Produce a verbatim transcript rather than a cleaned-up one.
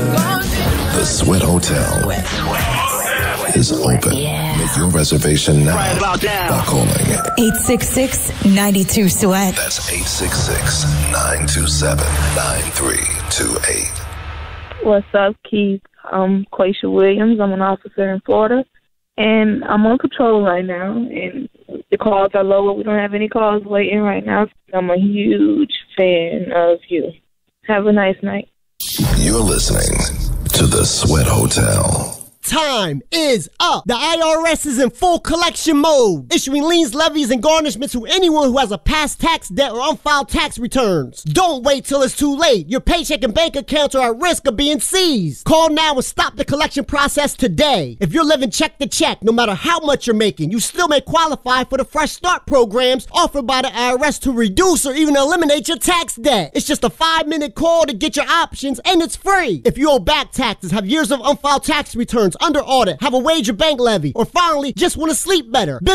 The Sweat Hotel is open. Make your reservation now by calling eight six six, nine two, sweat. That's eight six six, nine two seven, nine three two eight. What's up, Keith? I'm Quaisha Williams. I'm an officer in Florida, and I'm on patrol right now, and the calls are low. We don't have any calls waiting right now. I'm a huge fan of you. Have a nice night. You're listening to The Sweat Hotel. Time is up. The I R S is in full collection mode, issuing liens, levies, and garnishments to anyone who has a past tax debt or unfiled tax returns. Don't wait till it's too late. Your paycheck and bank accounts are at risk of being seized. Call now and stop the collection process today. If you're living check to check, no matter how much you're making, you still may qualify for the Fresh Start programs offered by the I R S to reduce or even eliminate your tax debt. It's just a five-minute call to get your options, and it's free. If you owe back taxes, have years of unfiled tax returns, under audit, have a wage or bank levy, or finally just want to sleep better,